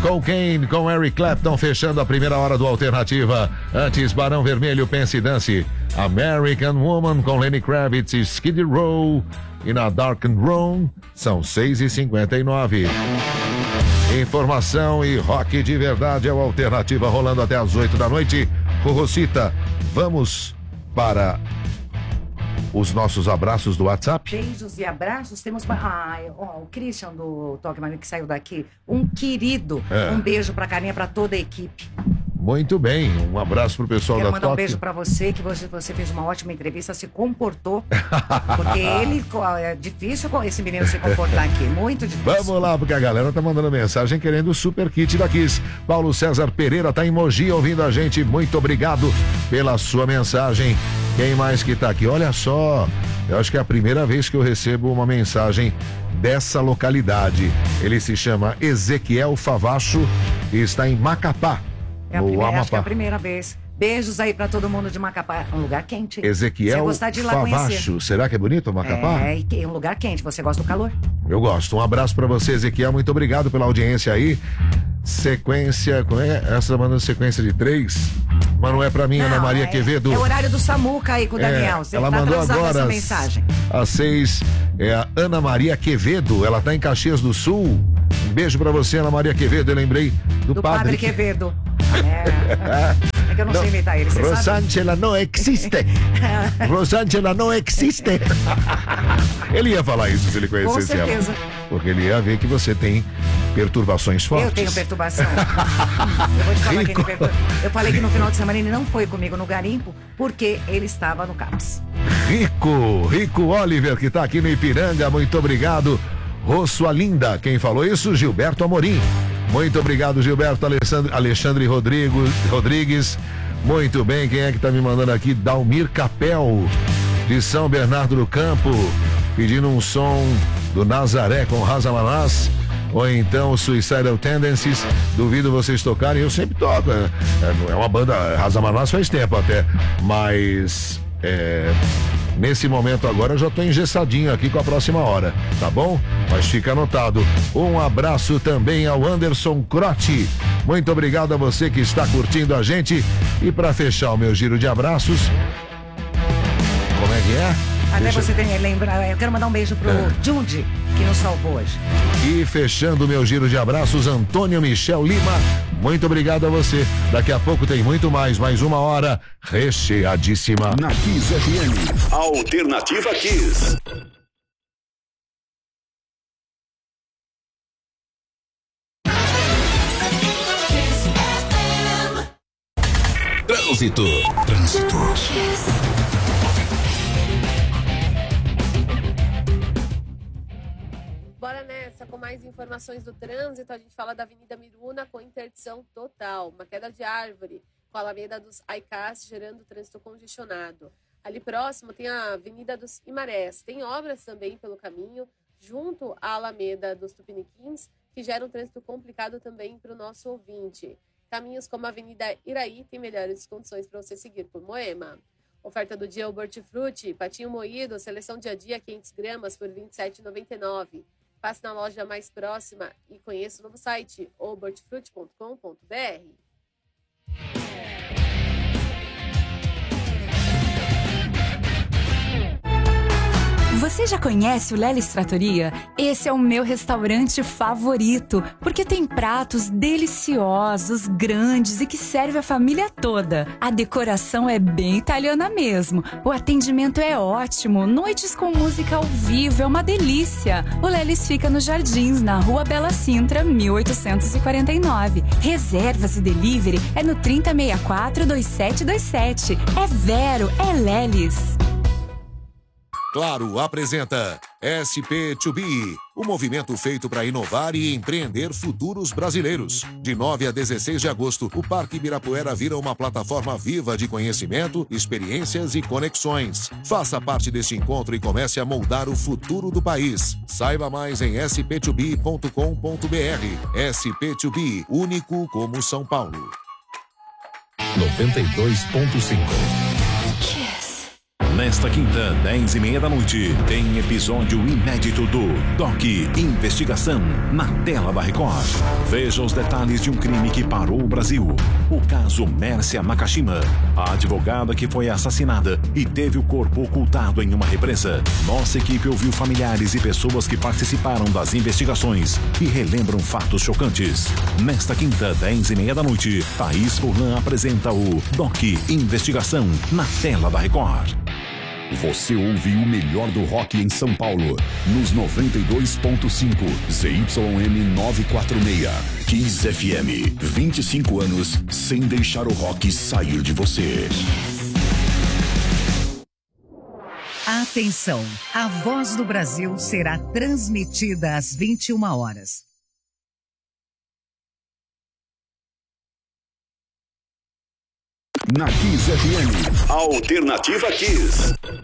Cocaine com Eric Clapton, fechando a primeira hora do Alternativa. Antes, Barão Vermelho, Pense e Dance. American Woman com Lenny Kravitz e Skid Row. E na Dark and Room, são 6h59. Informação e rock de verdade é o Alternativa, rolando até as 8 da noite. Rorocita, vamos para os nossos abraços do WhatsApp. Beijos e abraços. Temos o Christian do Toque Mania que saiu daqui. Um querido. Um beijo pra Carinha, pra toda a equipe. Muito bem, um abraço pro pessoal da Toque. Quero mandar um beijo pra você, que você fez uma ótima entrevista, se comportou. Porque é difícil esse menino se comportar aqui, muito difícil. Vamos lá, porque a galera tá mandando mensagem querendo o super kit da Kiss. Paulo César Pereira tá em Mogi ouvindo a gente, muito obrigado pela sua mensagem. Quem mais que tá aqui? Olha só, eu acho que é a primeira vez que eu recebo uma mensagem dessa localidade. Ele se chama Ezequiel Favacho e está em Macapá. Acho que é a primeira vez. Beijos aí pra todo mundo de Macapá. É um lugar quente. Ezequiel de lá Favacho. Conhecer. Será que é bonito Macapá? É um lugar quente. Você gosta do calor? Eu gosto. Um abraço pra você, Ezequiel. Muito obrigado pela audiência aí. Sequência, como é? Essa mandando sequência de 3. Mas não é pra mim, Ana Maria Quevedo. É o horário do Samuca aí com o Daniel. Você ela tá mandou agora essa mensagem. às 6. É a Ana Maria Quevedo. Ela tá em Caxias do Sul. Um beijo pra você, Ana Maria Quevedo. Eu lembrei do Padre Quevedo. É que eu não sei imitar ele. Rosângela não existe. Rosângela não existe. Ele ia falar isso se ele conhecesse ela. Com certeza. Porque ele ia ver que você tem perturbações fortes. Eu tenho perturbação. Eu vou te falar que eu falei que no final de semana ele não foi comigo no garimpo porque ele estava no CAPS. Rico Oliver, que tá aqui no Ipiranga, muito obrigado. Roço Linda, quem falou isso? Gilberto Amorim. Muito obrigado, Gilberto. Alexandre Rodrigues. Muito bem, quem é que tá me mandando aqui? Dalmir Capel, de São Bernardo do Campo, pedindo um som do Nazaré com Razamanás, ou então Suicidal Tendencies. Duvido vocês tocarem, eu sempre toco. É uma banda, Razamanás faz tempo até, mas nesse momento agora eu já tô engessadinho aqui com a próxima hora, tá bom? Mas fica anotado. Um abraço também ao Anderson Crotti. Muito obrigado a você que está curtindo a gente. E para fechar o meu giro de abraços, como é que é? Até você lembrar, eu quero mandar um beijo pro Jundi, que nos salvou hoje. E fechando o meu giro de abraços, Antônio Michel Lima. Muito obrigado a você. Daqui a pouco tem muito mais uma hora recheadíssima. Na Kiss FM, Alternativa Kiss. Trânsito. Bora nessa, com mais informações do trânsito. A gente fala da Avenida Miruna com interdição total. Uma queda de árvore com a Alameda dos Aicás, gerando trânsito congestionado. Ali próximo tem a Avenida dos Imarés. Tem obras também pelo caminho, junto à Alameda dos Tupiniquins, que gera um trânsito complicado também para o nosso ouvinte. Caminhos como a Avenida Iraí tem melhores condições para você seguir por Moema. Oferta do dia, o Hortifruti, patinho moído, seleção dia a dia, 500 gramas por R$ 27,99. Passe na loja mais próxima e conheça o novo site, obertfruit.com.br. Você já conhece o Lelis Trattoria? Esse é o meu restaurante favorito, porque tem pratos deliciosos, grandes e que serve a família toda. A decoração é bem italiana mesmo, o atendimento é ótimo, noites com música ao vivo é uma delícia. O Lelis fica nos Jardins, na Rua Bela Sintra, 1849. Reservas e delivery é no 3064-2727. É Vero, é Lelis. Claro apresenta SP2B, o movimento feito para inovar e empreender futuros brasileiros. De 9 a 16 de agosto, o Parque Ibirapuera vira uma plataforma viva de conhecimento, experiências e conexões. Faça parte deste encontro e comece a moldar o futuro do país. Saiba mais em sp2b.com.br. SP2B, único como São Paulo. 92.5. Nesta quinta, 10h30 da noite, tem episódio inédito do Doc Investigação na tela da Record. Veja os detalhes de um crime que parou o Brasil. O caso Mércia Makashima, a advogada que foi assassinada e teve o corpo ocultado em uma represa. Nossa equipe ouviu familiares e pessoas que participaram das investigações e relembram fatos chocantes. Nesta quinta, 10h30 da noite, Thaís Furlan apresenta o Doc Investigação na tela da Record. Você ouve o melhor do rock em São Paulo, nos 92.5 ZYM 946. Kiss FM, 25 anos sem deixar o rock sair de você. Atenção, a Voz do Brasil será transmitida às 21 horas. Na Kiss FM, Alternativa Kiss.